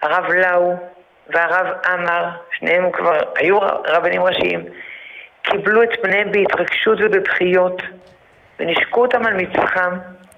הרב לאו והרב אמר, שניהם כבר היו רבנים ראשיים, קיבלו את פניהם בהתרגשות ובבחיות, ונשקו אותם על מצחם,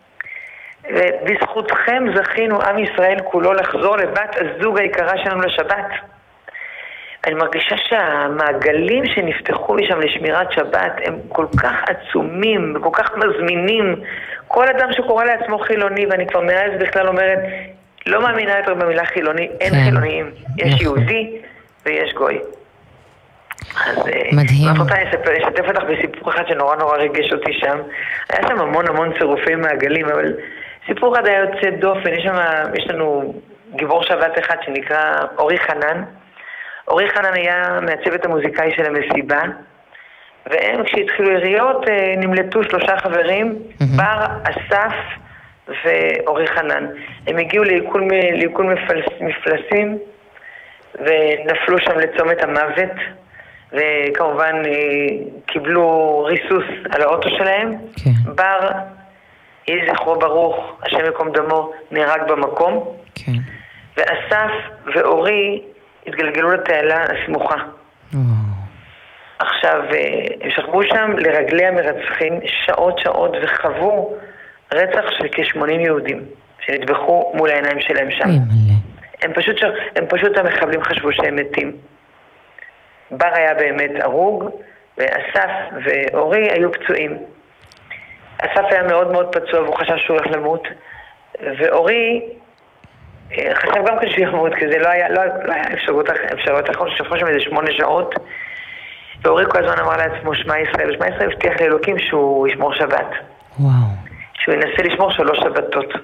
ובזכותכם זכינו עם ישראל כולו לחזור לבת הזוג היקרה שלנו לשבת. אני מרגישה שהמעגלים שנפתחו משם לשמירת שבת הם כל כך עצומים וכל כך מזמינים. כל אדם שקורא לעצמו חילוני, ואני כבר מאז בכלל אומרת, לא מאמינה יותר במילה חילוני, אין חילוניים. יש יהודי ויש גוי. אז מדהים. אני אשתף אותך בסיפור אחד שנורא נורא ריגש אותי שם. היה שם המון צירופי מעגלים, אבל סיפור אחד היה יוצא דופן. יש לנו גיבור שבת אחד שנקרא אורי חנן. אורי חנן היה מהצוות המוזיקאי של המסיבה, והם כשהתחילו יריות נמלטו 3 חברים, בר, אסף ואורי חנן. הם הגיעו לעיכול מפלסים ונפלו שם לצומת המוות, וכמובן קיבלו ריסוס על האוטו שלהם. בר, יהי זכרו ברוך, השם יקום דמו, נהרג במקום. ואסף ואורי התגלגלו לתעלה הסמוכה. עכשיו, הם שכבו שם לרגלי המרצחים שעות וחוו רצח של כ-80 יהודים שנטבחו מול העיניים שלהם שם. הם פשוט המחבלים חשבו שהם מתים. בר היה באמת הרוג, ואסף ואורי היו פצועים. אסף היה מאוד פצוע והוא חשב שהוא הולך למות, ואורי חשב גם כשהוא ימות, כי זה לא היה אפשרות אחרות, ששפכו שם איזה 8 שעות, ואורי כל הזמן אמר לעצמו שמע ישראל, ושמע ישראל הבטיח לאלוקים שהוא ישמור שבת. שהוא ינסה לשמור 3 שבתות.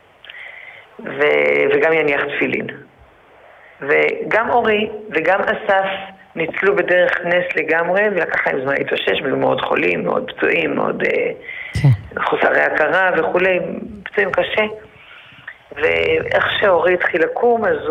וגם יניח תפילין. וגם אורי וגם אסף ניצלו בדרך נס לגמרי, ולקח להם זמן להתאושש, והיו מאוד חולים, מאוד פצועים, מאוד חוסרי הכרה וכולי, פצועים קשה. ואיך שאורי התחיל לקום, אז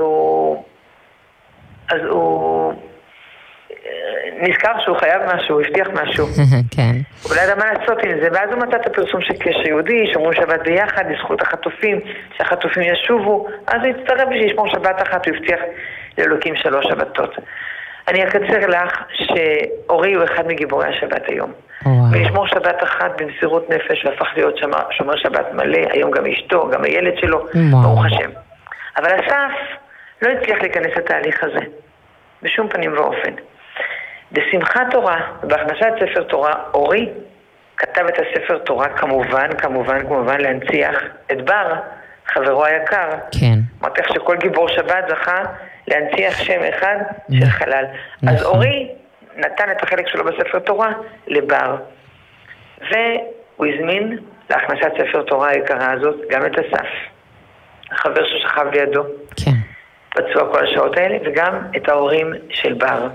הוא נזכר שהוא חייב משהו, הוא הבטיח משהו. כן. הוא לא ידע מה לעשות עם זה, ואז הוא מצא את הפרסום של קשר יהודי, שמרו שבת ביחד, לזכות החטופים, שהחטופים ישובו, אז הוא הצטרף בשביל לשמור שבת אחת, הוא הבטיח לאלוקים 3 שבתות. אני אקצר לך שאורי הוא אחד מגיבורי השבת היום. ולשמור שבת אחת במסירות נפש, והפך להיות שומר שבת מלא, היום גם אשתו, גם הילד שלו, ברוך השם. אבל אסף לא הצליח להיכנס לתהליך הזה, בשום פנים ואופן. בשמחת תורה, בהכנסת ספר תורה, אורי כתב את הספר תורה כמובן להנציח את בר, חברו היקר. כן. אמרתי איך שכל גיבור שבת זכה להנציח שם אחד של חלל. אז אורי נתן את החלק שלו בספר תורה לבר. והוא הזמין להכנסת ספר תורה היקרה הזאת גם את אסף, החבר ששכב לידו. כן. פצוע כל השעות האלה, וגם את ההורים של בר.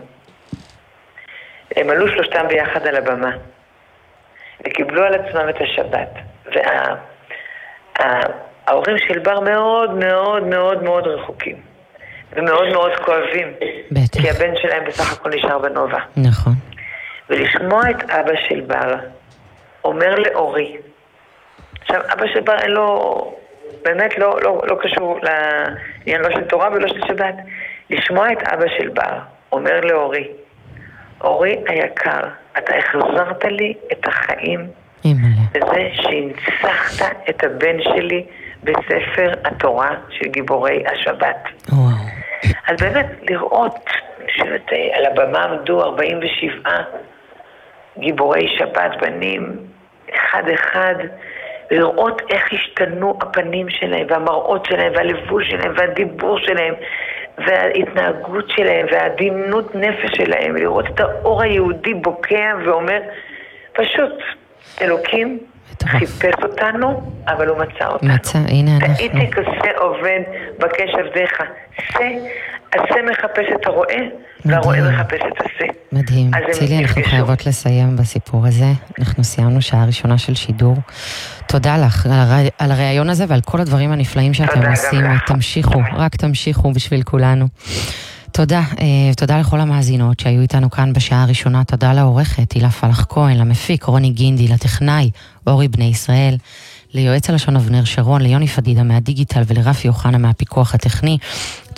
הם עלו 3 ביחד על הבמה, וקיבלו על עצמם את השבת. וההורים של בר מאוד רחוקים, ומאוד כואבים. בטח. כי הבן שלהם בסך הכל נשאר בנובה. נכון. ולשמוע את אבא של בר אומר לאורי, עכשיו אבא של בר אין לו, באמת לא קשור לעניין לא של תורה ולא של שבת, לשמוע את אבא של בר אומר לאורי, אורי היקר, אתה החזרת לי את החיים בזה שהנצחת את הבן שלי בספר התורה של גיבורי השבת. אז באמת לראות שעל הבמה עמדו 47 גיבורי שבת, בנים אחד לראות איך השתנו הפנים שלהם והמראות שלהם והלבוש שלהם והדיבור שלהם וההתנהגות שלהם והעדינות נפש שלהם, לראות את האור היהודי בוקע ואומר פשוט אלוקים חיפש אותנו אבל הוא מצא אותנו. הנה אנחנו. הייתי כזה עובד בקש עבדיך, עשה מחפש את הרועה והרועה מחפש את עשה. מדהים. צילי, אנחנו חייבות לסיים בסיפור הזה. אנחנו סיימנו שעה ראשונה של שידור. תודה לך על הרעיון הזה ועל כל הדברים הנפלאים שאתם עושים. תמשיכו, רק תמשיכו בשביל כולנו. תודה, תודה לכל המאזינות שהיו איתנו כאן בשעה הראשונה. תודה לעורכת הילה פלח כהן, למפיק רוני גינדי, לטכנאי אורי בני ישראל, ליועץ הלשון אבנר שרון, ליוני פדידה מהדיגיטל ולרפי אוחנה מהפיקוח הטכני.